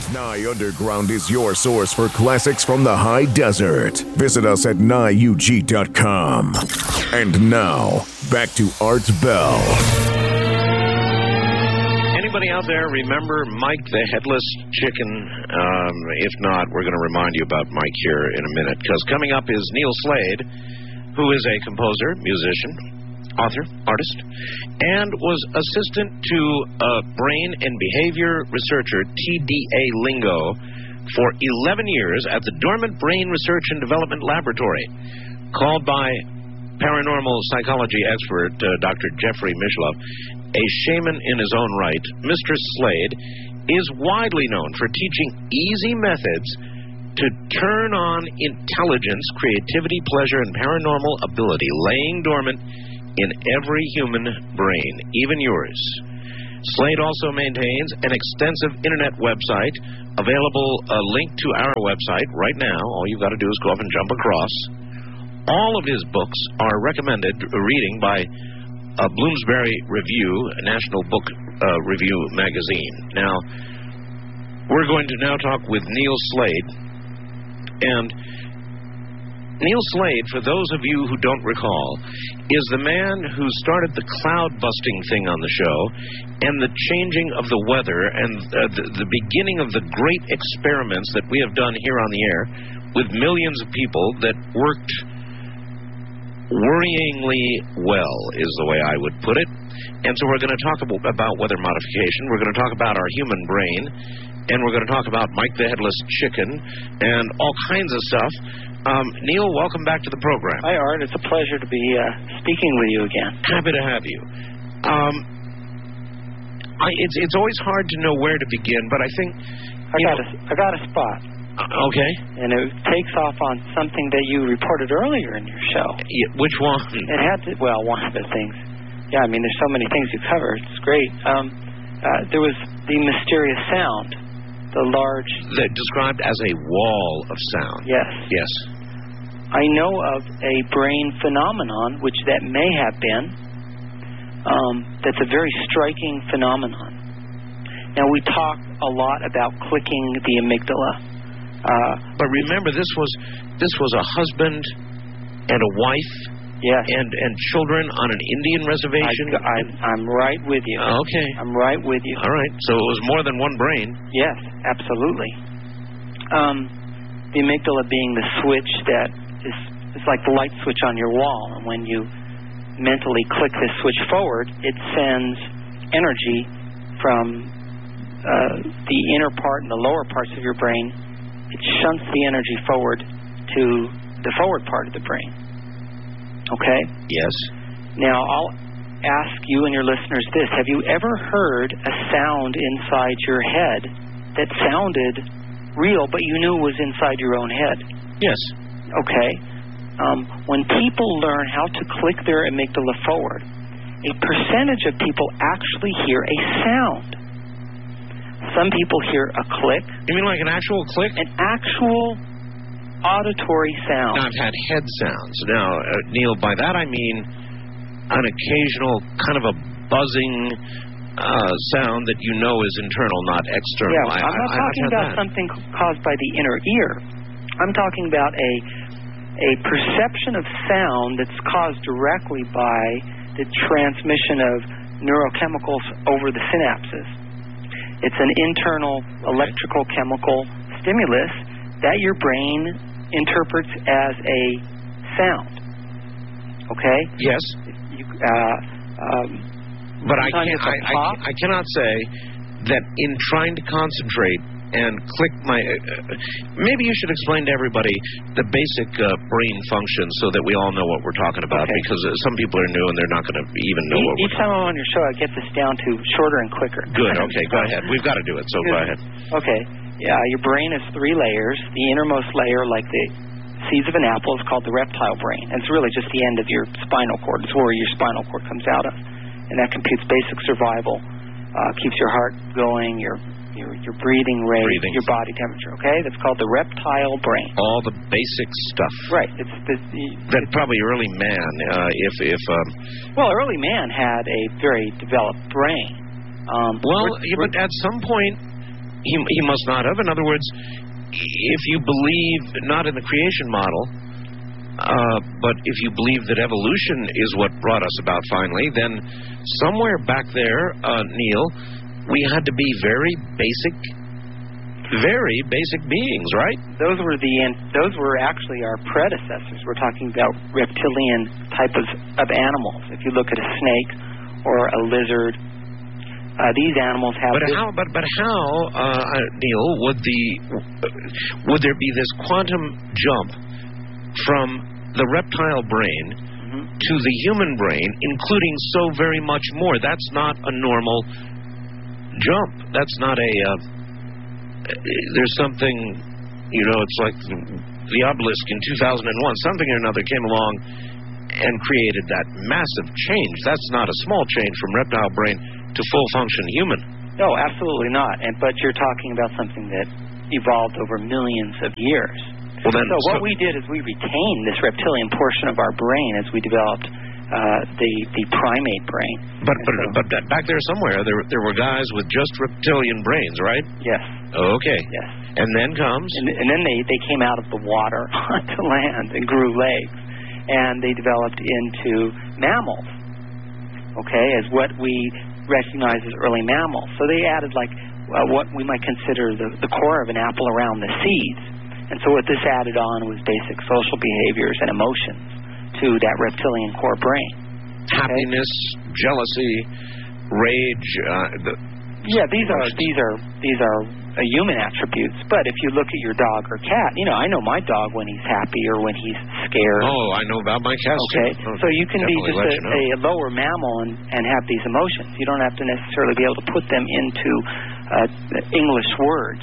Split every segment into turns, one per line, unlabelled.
Nye Underground is your source for classics from the high desert. Visit us at NyeUG.com. And now, back to Art Bell.
Anybody out there remember Mike the Headless Chicken? If not, we're going to remind you about Mike here in a minute, because coming up is Neil Slade, who is a composer, musician, author, artist, and was assistant to brain and behavior researcher TDA Lingo for 11 years at the Dormant Brain Research and Development Laboratory. Called by paranormal psychology expert Dr. Jeffrey Mishlove a shaman in his own right, Mr. Slade is widely known for teaching easy methods to turn on intelligence, creativity, pleasure, and paranormal ability laying dormant in every human brain, even yours. Slade also maintains an extensive internet website, available a link to our website right now. All you've got to do is go up and jump across. All of his books are recommended reading by Bloomsbury Review, a National Book Review magazine. Now, we're going to now talk with Neil Slade. And Neil Slade, for those of you who don't recall, is the man who started the cloud-busting thing on the show and the changing of the weather and the beginning of the great experiments that we have done here on the air with millions of people that worked worryingly well, is the way I would put it. And so we're going to talk about weather modification. We're going to talk about our human brain. And we're going to talk about Mike the Headless Chicken and all kinds of stuff. Neil, welcome back to the program.
Hi, Art. It's a pleasure to be speaking with you again.
Happy to have you. It's always hard to know where to begin, but I think
I got a spot.
Okay.
And it takes off on something that you reported earlier in your show.
Yeah, which one?
It had to. Well, one of the things. Yeah, I mean, there's so many things you cover. It's great. There was the mysterious sound. The large...
Described as a wall of sound.
Yes.
Yes.
I know of a brain phenomenon, which that may have been, that's a very striking phenomenon. Now, we talk a lot about clicking the amygdala.
But remember, this was a husband and a wife...
Yes.
And children on an Indian reservation?
I'm right with you.
Okay.
I'm right with you.
All right. So it was more than one brain.
Yes, absolutely. The amygdala being the switch that is like the light switch on your wall. And when you mentally click this switch forward, it sends energy from the inner part and the lower parts of your brain. It shunts the energy forward to the forward part of the brain. Okay?
Yes.
Now, I'll ask you and your listeners this. Have you ever heard a sound inside your head that sounded real, but you knew was inside your own head?
Yes.
Okay. When people learn how to click their amygdala forward, a percentage of people actually hear a sound. Some people hear a click.
You mean like an actual click?
An actual auditory sound.
Now, I've had head sounds. Now, Neil, by that I mean an occasional kind of a buzzing sound that you know is internal, not external.
Yeah, I'm not talking about something caused by the inner ear. I'm talking about a perception of sound that's caused directly by the transmission of neurochemicals over the synapses. It's an internal electrical chemical stimulus that your brain interprets as a sound. Okay?
Yes. But I cannot say that in trying to concentrate and click my... maybe you should explain to everybody the basic brain function so that we all know what we're talking about, okay. Because some people are new and they're not going to even know what we're talking about.
Each time I'm on your show, I get this down to shorter and quicker.
Good, okay, go ahead. We've got to do it, so go ahead.
Okay. Yeah, your brain has 3 layers. The innermost layer, like the seeds of an apple, is called the reptile brain. And it's really just the end of your spinal cord. It's where your spinal cord comes out of. And that computes basic survival, keeps your heart going, your breathing rate, your body temperature, okay? That's called the reptile brain.
All the basic stuff.
Right.
That probably early man,
Well, early man had a very developed brain.
but at some point, He must not have. In other words, if you believe not in the creation model, but if you believe that evolution is what brought us about finally, then somewhere back there, Neil, we had to be very basic beings, right? Those
were actually our predecessors. We're talking about reptilian type of animals. If you look at a snake or a lizard, these animals have.
But how, Neil, would there be this quantum jump from the reptile brain to the human brain, including so very much more? That's not a normal jump. That's not a. There's something, it's like the obelisk in 2001. Something or another came along and created that massive change. That's not a small change from reptile brain to full function human.
No, absolutely not. But you're talking about something that evolved over millions of years.
Well, then,
so what we did is we retained this reptilian portion of our brain as we developed the primate brain.
But back there somewhere, there were guys with just reptilian brains, right?
Yes.
Okay.
Yes.
And then comes?
And then they came out of the water onto land and grew legs, and they developed into mammals. Okay, as what we recognize as early mammals. So they added what we might consider the core of an apple around the seeds. And so what this added on was basic social behaviors and emotions to that reptilian core brain.
Happiness, jealousy, rage.
These are human attributes. But if you look at your dog or cat, I know my dog when he's happy or when he's scared.
Oh, I know about my cats.
Okay,
too.
So you can be just a lower mammal and have these emotions. You don't have to necessarily be able to put them into English words,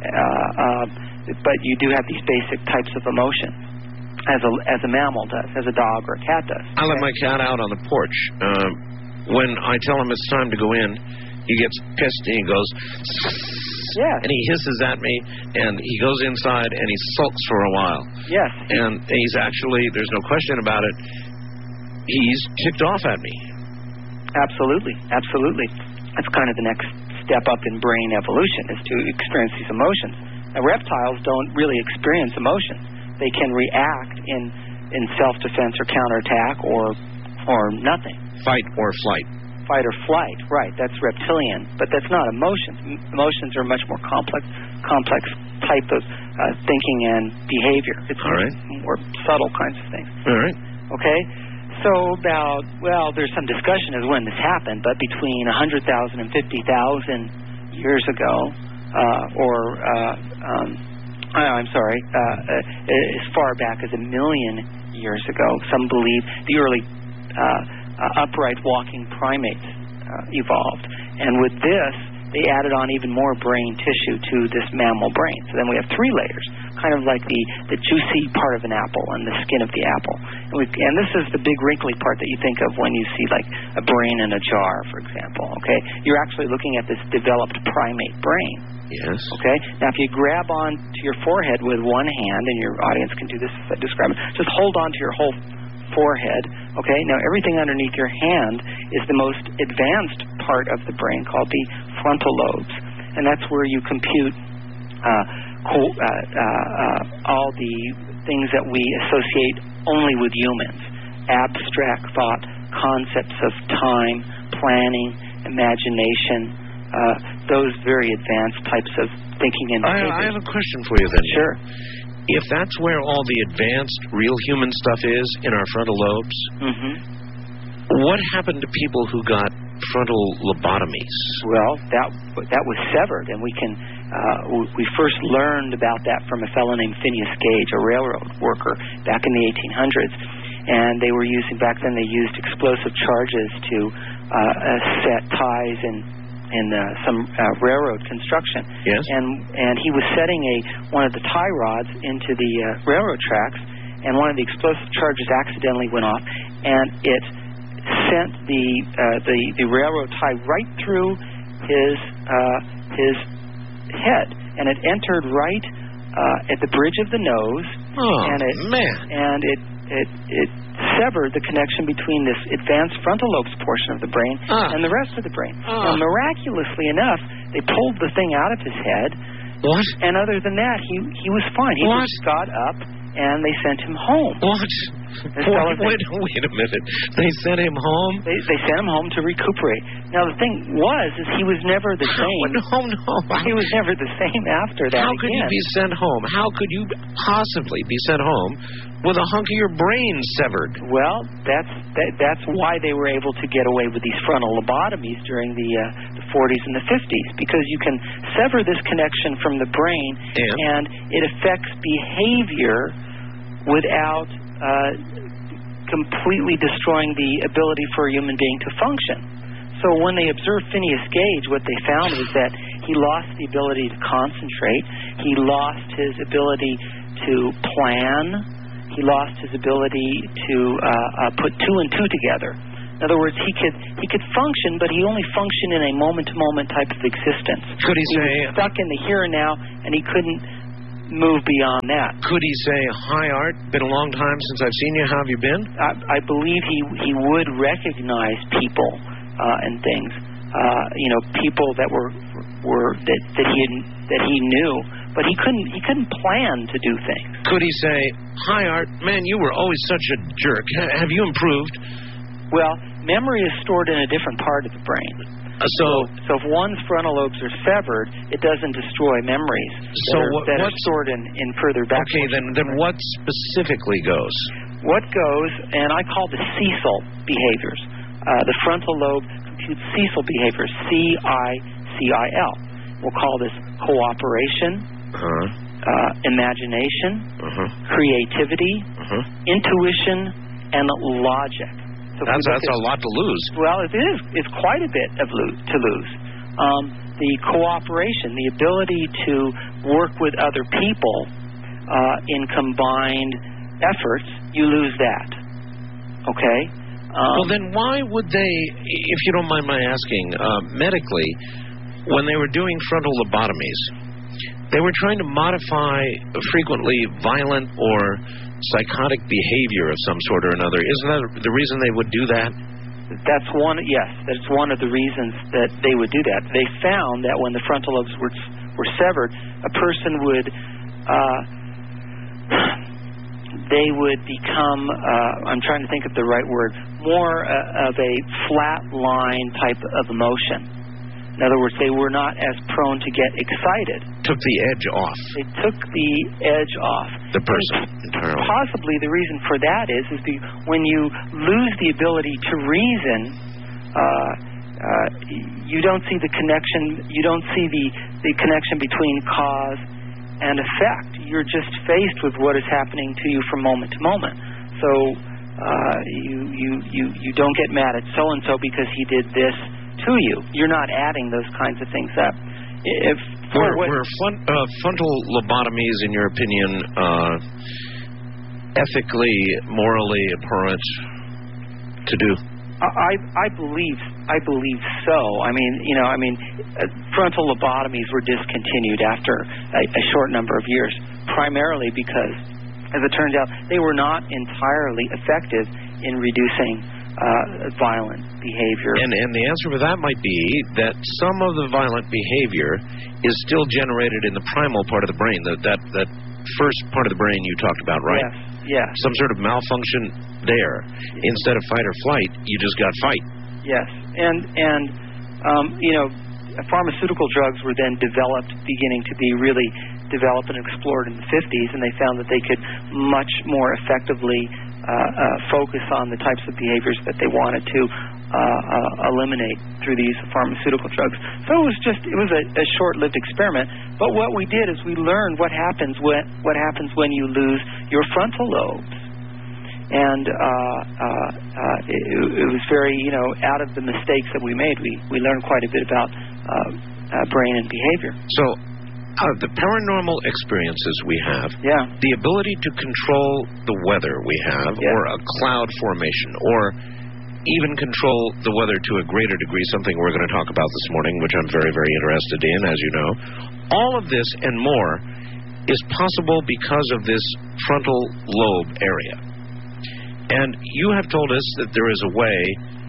but you do have these basic types of emotions, as a mammal does, as a dog or a cat does.
I let my cat out on the porch. When I tell him it's time to go in, he gets pissed and he goes,
yes.
And he hisses at me, and he goes inside and he sulks for a while.
Yes.
And he's actually, there's no question about it, he's ticked off at me.
Absolutely. That's kind of the next step up in brain evolution, is to experience these emotions. Now, reptiles don't really experience emotions. They can react in self-defense or counterattack or nothing.
Fight or flight.
Fight or flight, right. That's reptilian. But that's not emotions. Emotions are much more complex type of thinking and behavior. It's more subtle kinds of things.
All right.
Okay? So there's some discussion as when this happened, but between 100,000 and 50,000 years ago, as far back as 1 million years ago, some believe the early upright walking primates evolved. And with this, they added on even more brain tissue to this mammal brain. So then we have 3 layers, kind of like the juicy part of an apple and the skin of the apple. And this is the big wrinkly part that you think of when you see like a brain in a jar, for example. Okay, you're actually looking at this developed primate brain.
Yes.
Okay. Now, if you grab on to your forehead with one hand, and your audience can do this as I describe it, just hold on to your whole forehead. Okay. Now, everything underneath your hand is the most advanced part of the brain, called the frontal lobes, and that's where you compute all the things that we associate only with humans: abstract thought, concepts of time, planning, imagination. Those very advanced types of thinking and behavior.
I have a question for you then.
Sure.
If that's where all the advanced, real human stuff is, in our frontal lobes, what happened to people who got frontal lobotomies?
Well, that was severed, and we first learned about that from a fellow named Phineas Gage, a railroad worker, back in the 1800s. And they used explosive charges to set ties in some railroad construction.
Yes.
And he was setting one of the tie rods into the railroad tracks, and one of the explosive charges accidentally went off, and it sent the railroad tie right through his head, and it entered right at the bridge of the nose.
Oh,
and it
man!
And it severed the connection between this advanced frontal lobes portion of the brain and the rest of the brain. Now, miraculously enough, they pulled the thing out of his head.
What?
And other than that, he was fine. He just got up, and they sent him home.
What? Wait a minute. They sent him home?
They sent him home to recuperate. Now, the thing is he was never the same.
No.
He was never the same after that.
How could you be sent home? How could you possibly be sent home with a hunk of your brain severed?
Well, that's why they were able to get away with these frontal lobotomies during the 40s and the 50s, because you can sever this connection from the brain, and it affects behavior without completely destroying the ability for a human being to function. So when they observed Phineas Gage, what they found was that he lost the ability to concentrate, he lost his ability to plan, he lost his ability to put two and two together. In other words, he could function, but he only functioned in a moment-to-moment type of existence.
Could he
was stuck in the here and now, and he couldn't move beyond that.
Could he say, "Hi, Art, been a long time since I've seen you. How have you been?"
I believe he would recognize people and things. People that that he knew, but he couldn't plan to do things.
Could he say, "Hi, Art, man, you were always such a jerk. Have you improved?"
Well, memory is stored in a different part of the brain. So if one's frontal lobes are severed, it doesn't destroy memories that are stored in further back.
Okay, then what specifically goes?
What goes, and I call the Cecil behaviors. The frontal lobe computes Cecil behaviors, CICIL. We'll call this cooperation, imagination, creativity, intuition, and logic. So
that's a lot to lose.
Well, it is. It's quite a bit to lose. The cooperation, the ability to work with other people in combined efforts, you lose that. Okay?
Well, then why would they, if you don't mind my asking, medically, when they were doing frontal lobotomies, they were trying to modify frequently violent or psychotic behavior of some sort or another. Isn't that the reason they would do that?
That's one of the reasons that they would do that. They found that when the frontal lobes were severed, a person would they would become, I'm trying to think of the right word, more of a flat line type of emotion. In other words, they were not as prone to get excited.
Took the edge off.
They took the edge off.
The person entirely.
Possibly the reason for that is when you lose the ability to reason, you don't see the connection. You don't see the connection between cause and effect. You're just faced with what is happening to you from moment to moment. So you don't get mad at so and so because he did this to you. You're not adding those kinds of things up.
Were frontal lobotomies, in your opinion, ethically, morally abhorrent to do?
I believe so. Frontal lobotomies were discontinued after a short number of years, primarily because, as it turns out, they were not entirely effective in reducing violent behavior.
And the answer for that might be that some of the violent behavior is still generated in the primal part of the brain, that first part of the brain you talked about, right?
Yes.
Some sort of malfunction there. Instead of fight or flight, you just got fight.
Yes. And pharmaceutical drugs were then beginning to be really developed and explored in the 50s, and they found that they could much more effectively focus on the types of behaviors that they wanted to eliminate through the use of pharmaceutical drugs. So it was a short-lived experiment. But what we did is we learned what happens when you lose your frontal lobes, and it was very out of the mistakes that we made. We learned quite a bit about brain and behavior.
So. The paranormal experiences we have, the ability to control the weather we have, or a cloud formation, or even control the weather to a greater degree, something we're going to talk about this morning, which I'm very, very interested in, as you know. All of this and more is possible because of this frontal lobe area. And you have told us that there is a way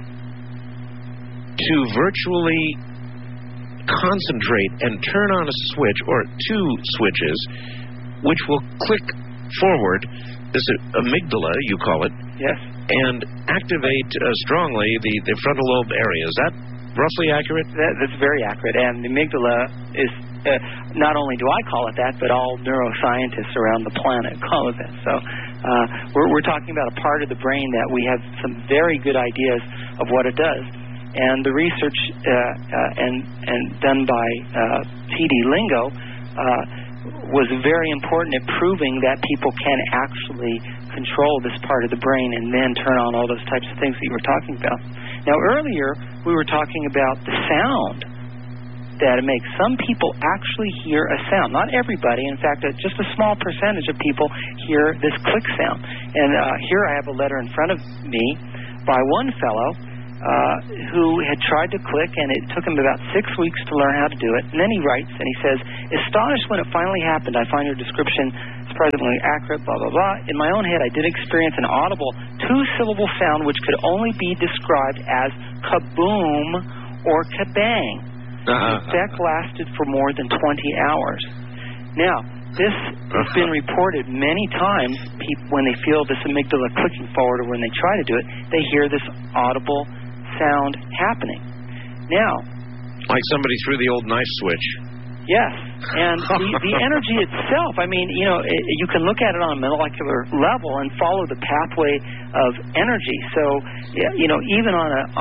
to virtually concentrate and turn on a switch, or two switches, which will click forward this amygdala, you call it,
yes,
and activate strongly the frontal lobe area. Is that roughly accurate?
That's very accurate. And the amygdala is, not only do I call it that, but all neuroscientists around the planet call it that. So we're talking about a part of the brain that we have some very good ideas of what it does. And the research and done by T.D. Lingo was very important at proving that people can actually control this part of the brain and then turn on all those types of things that you were talking about. Now, earlier, we were talking about the sound that it makes. Some people actually hear a sound. Not everybody. In fact, just a small percentage of people hear this click sound. And here I have a letter in front of me by one fellow who had tried to click, and it took him about 6 weeks to learn how to do it. And then he writes, and he says, "Astonished when it finally happened, I find your description surprisingly accurate, blah, blah, blah. In my own head, I did experience an audible two-syllable sound which could only be described as kaboom or kabang. The effect lasted for more than 20 hours. Now, this has been reported many times. When they feel this amygdala clicking forward, or when they try to do it, they hear this audible sound happening. Now,
like somebody threw the old knife switch.
Yes, and the energy itself, I mean, you can look at it on a molecular level and follow the pathway of energy. So, even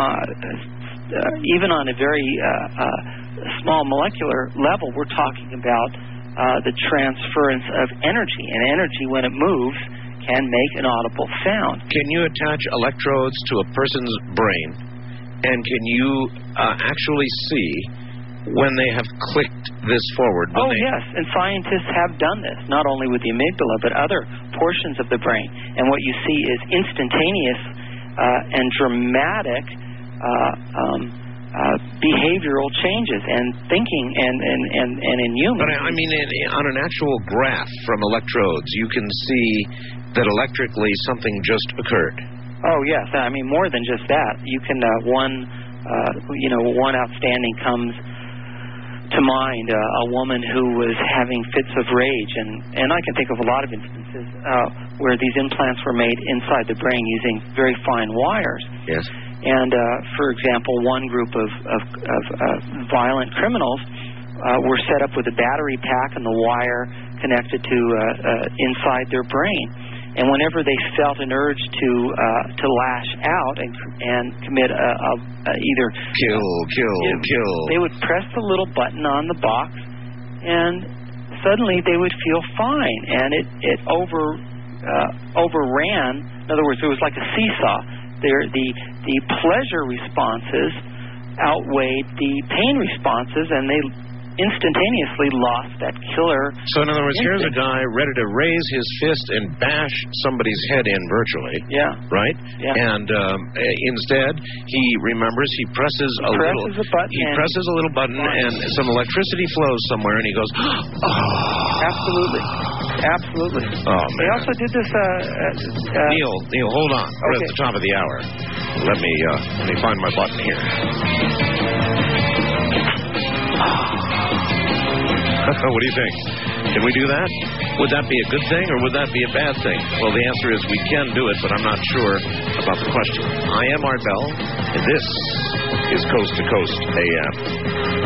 on a very small molecular level, we're talking about the transference of energy, and energy, when it moves, can make an audible sound.
Can you attach electrodes to a person's brain, and can you actually see when they have clicked this forward?
Yes, and scientists have done this, not only with the amygdala, but other portions of the brain. And what you see is instantaneous and dramatic behavioral changes and thinking and in humans.
But I mean, on an actual graph from electrodes, you can see that electrically something just occurred.
Oh yes, I mean more than just that. You can one outstanding comes to mind, a woman who was having fits of rage, and I can think of a lot of instances where these implants were made inside the brain using very fine wires.
Yes.
And for example, one group of violent criminals were set up with a battery pack and the wire connected to inside their brain. And whenever they felt an urge to lash out and commit either kill, they would press the little button on the box, and suddenly they would feel fine. And it overran. In other words, it was like a seesaw. The pleasure responses outweighed the pain responses, and they instantaneously lost that killer.
So in other words,
instinct.
Here's a guy ready to raise his fist and bash somebody's head in virtually.
Yeah.
Right?
Yeah.
And instead, he remembers, he presses a little button and some electricity flows somewhere, and he goes, oh.
Absolutely.
Oh, man.
They also did this...
Neil, hold on.
Okay.
We're at the top of the hour. Let me find my button here. What do you think? Can we do that? Would that be a good thing, or would that be a bad thing? Well, the answer is we can do it, but I'm not sure about the question. I am Art Bell, and this is Coast to Coast AM.